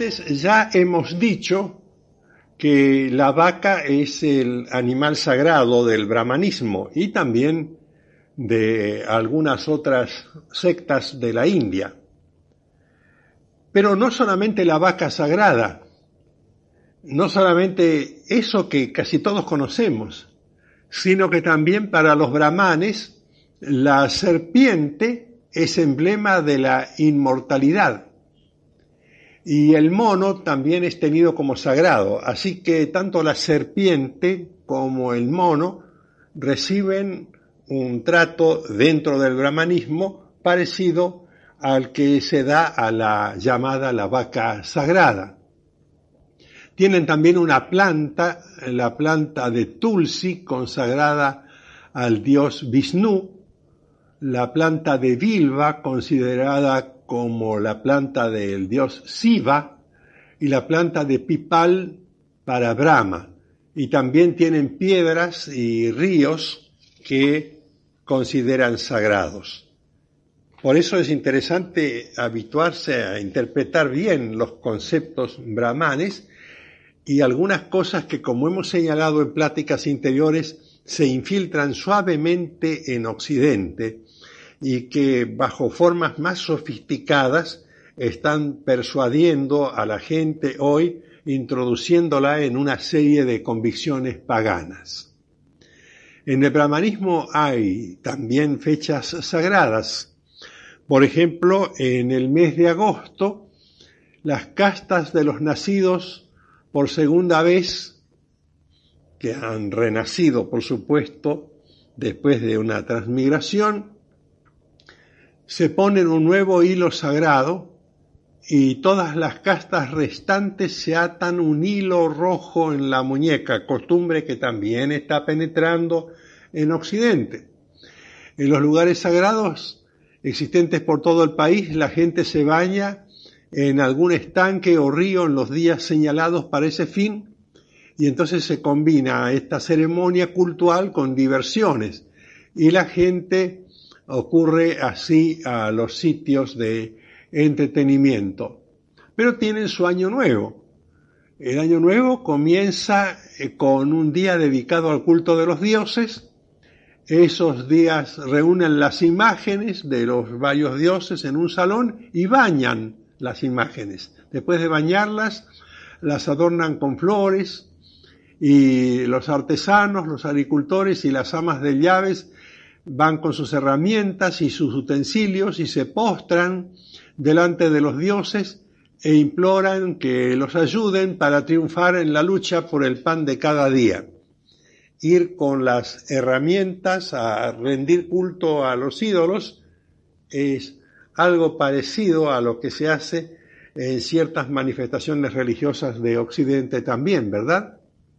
Entonces ya hemos dicho que la vaca es el animal sagrado del brahmanismo y también de algunas otras sectas de la India. Pero no solamente la vaca sagrada, no solamente eso que casi todos conocemos, sino que también para los brahmanes la serpiente es emblema de la inmortalidad. Y el mono también es tenido como sagrado, así que tanto la serpiente como el mono reciben un trato dentro del brahmanismo parecido al que se da a la llamada la vaca sagrada. Tienen también una planta, la planta de Tulsi, consagrada al dios Vishnu, la planta de Bilva, considerada como la planta del dios Shiva, y la planta de Pipal para Brahma. Y también tienen piedras y ríos que consideran sagrados. Por eso es interesante habituarse a interpretar bien los conceptos brahmanes y algunas cosas que, como hemos señalado en pláticas interiores, se infiltran suavemente en Occidente y que bajo formas más sofisticadas están persuadiendo a la gente hoy, introduciéndola en una serie de convicciones paganas. En el brahmanismo hay también fechas sagradas. Por ejemplo, en el mes de agosto, las castas de los nacidos por segunda vez, que han renacido, por supuesto, después de una transmigración, se ponen un nuevo hilo sagrado y todas las castas restantes se atan un hilo rojo en la muñeca, costumbre que también está penetrando en Occidente. En los lugares sagrados existentes por todo el país, la gente se baña en algún estanque o río en los días señalados para ese fin, y entonces se combina esta ceremonia cultural con diversiones, y la gente ocurre así a los sitios de entretenimiento. Pero tienen su año nuevo. El año nuevo comienza con un día dedicado al culto de los dioses. Esos días reúnen las imágenes de los varios dioses en un salón y bañan las imágenes. Después de bañarlas, las adornan con flores y los artesanos, los agricultores y las amas de llaves van con sus herramientas y sus utensilios y se postran delante de los dioses e imploran que los ayuden para triunfar en la lucha por el pan de cada día. Ir con las herramientas a rendir culto a los ídolos es algo parecido a lo que se hace en ciertas manifestaciones religiosas de Occidente también, ¿verdad?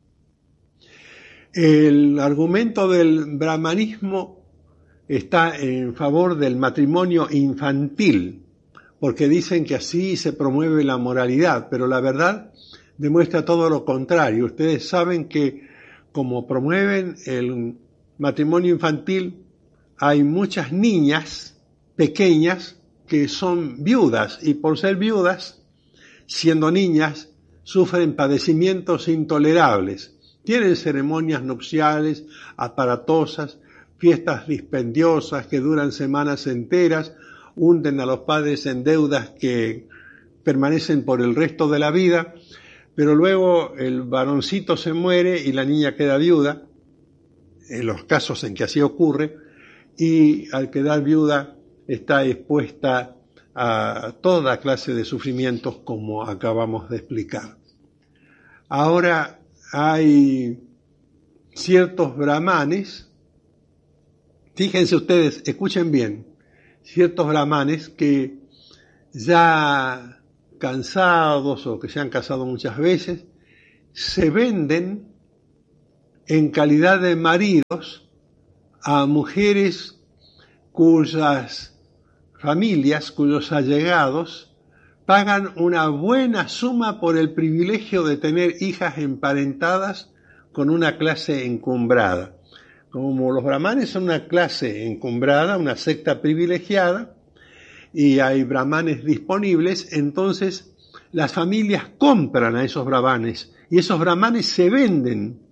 El argumento del brahmanismo está en favor del matrimonio infantil, porque dicen que así se promueve la moralidad, pero la verdad demuestra todo lo contrario. Ustedes saben que como promueven el matrimonio infantil, hay muchas niñas pequeñas que son viudas y por ser viudas, siendo niñas, sufren padecimientos intolerables. Tienen ceremonias nupciales aparatosas, fiestas dispendiosas que duran semanas enteras, hunden a los padres en deudas que permanecen por el resto de la vida, pero luego el varoncito se muere y la niña queda viuda, en los casos en que así ocurre, y al quedar viuda está expuesta a toda clase de sufrimientos como acabamos de explicar. Ahora hay ciertos brahmanes, fíjense ustedes, escuchen bien, ciertos brahmanes que ya cansados o que se han casado muchas veces, se venden en calidad de maridos a mujeres cuyas familias, cuyos allegados, pagan una buena suma por el privilegio de tener hijas emparentadas con una clase encumbrada. Como los brahmanes son una clase encumbrada, una secta privilegiada, y hay brahmanes disponibles, entonces las familias compran a esos brahmanes y esos brahmanes se venden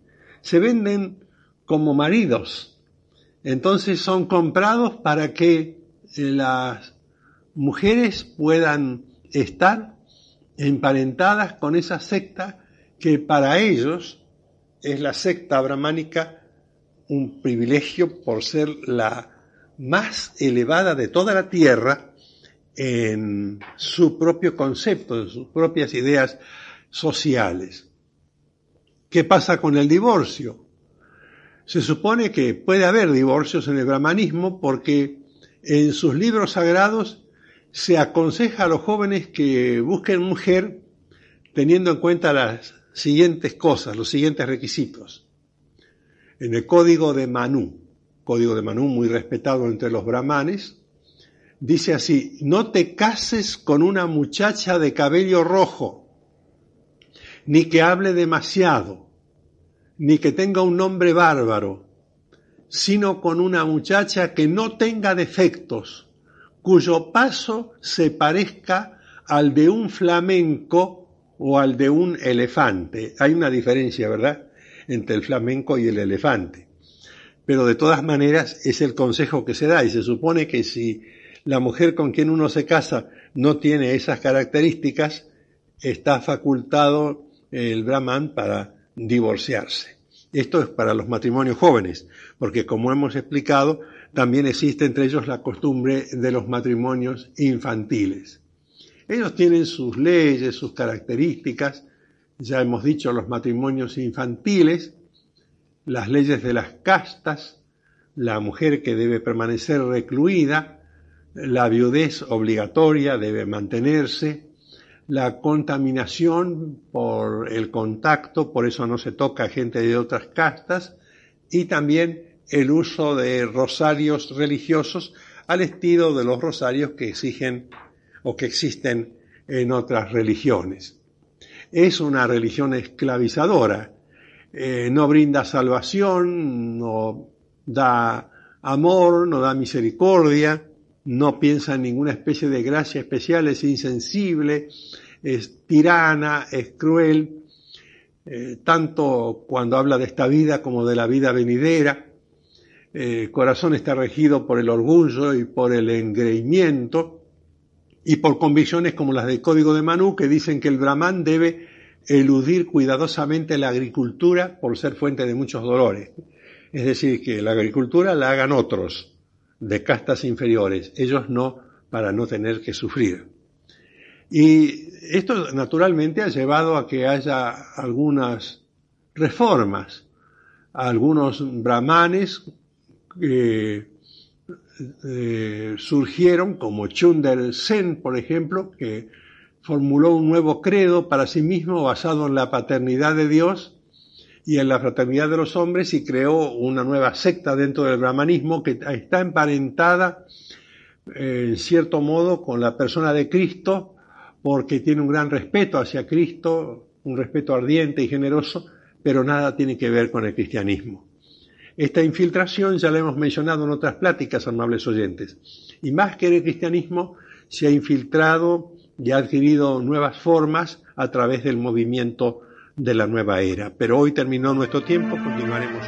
como maridos. Entonces son comprados para que las mujeres puedan estar emparentadas con esa secta que para ellos es la secta brahmánica, un privilegio por ser la más elevada de toda la tierra en su propio concepto, en sus propias ideas sociales. ¿Qué pasa con el divorcio? Se supone que puede haber divorcios en el brahmanismo porque en sus libros sagrados se aconseja a los jóvenes que busquen mujer teniendo en cuenta las siguientes cosas, los siguientes requisitos. En el Código de Manú muy respetado entre los brahmanes, dice así: no te cases con una muchacha de cabello rojo, ni que hable demasiado, ni que tenga un nombre bárbaro, sino con una muchacha que no tenga defectos, cuyo paso se parezca al de un flamenco o al de un elefante. Hay una diferencia, ¿verdad?, entre el flamenco y el elefante. Pero de todas maneras es el consejo que se da, y se supone que si la mujer con quien uno se casa no tiene esas características, está facultado el brahman para divorciarse. Esto es para los matrimonios jóvenes, porque como hemos explicado, también existe entre ellos la costumbre de los matrimonios infantiles. Ellos tienen sus leyes, sus características. Ya hemos dicho los matrimonios infantiles, las leyes de las castas, la mujer que debe permanecer recluida, la viudez obligatoria debe mantenerse, la contaminación por el contacto, por eso no se toca a gente de otras castas, y también el uso de rosarios religiosos al estilo de los rosarios que exigen o que existen en otras religiones. Es una religión esclavizadora, no brinda salvación, no da amor, no da misericordia, no piensa en ninguna especie de gracia especial, es insensible, es tirana, es cruel, tanto cuando habla de esta vida como de la vida venidera. El corazón está regido por el orgullo y por el engreimiento y por convicciones como las del Código de Manú, que dicen que el brahman debe eludir cuidadosamente la agricultura por ser fuente de muchos dolores. Es decir, que la agricultura la hagan otros, de castas inferiores, ellos no, para no tener que sufrir. Y esto naturalmente ha llevado a que haya algunas reformas. Algunos brahmanes surgieron, como Chunder Sen, por ejemplo, que formuló un nuevo credo para sí mismo basado en la paternidad de Dios y en la fraternidad de los hombres, y creó una nueva secta dentro del brahmanismo que está emparentada en cierto modo con la persona de Cristo, porque tiene un gran respeto hacia Cristo, un respeto ardiente y generoso, pero nada tiene que ver con el cristianismo. Esta infiltración ya la hemos mencionado en otras pláticas, amables oyentes, y más que en el cristianismo se ha infiltrado y ha adquirido nuevas formas a través del movimiento de la nueva era. Pero hoy terminó nuestro tiempo, continuaremos